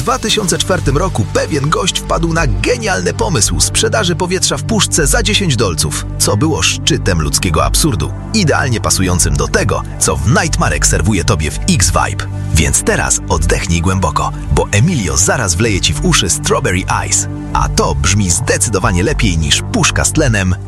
2004 roku pewien gość wpadł na genialny pomysł sprzedaży powietrza w puszce za $10, co było szczytem ludzkiego absurdu, idealnie pasującym do tego, co w Nightmarek serwuje tobie w X-Vibe. Więc teraz oddechnij głęboko, bo Emilio zaraz wleje ci w uszy Strawberry Ice, a to brzmi zdecydowanie lepiej niż puszka z tlenem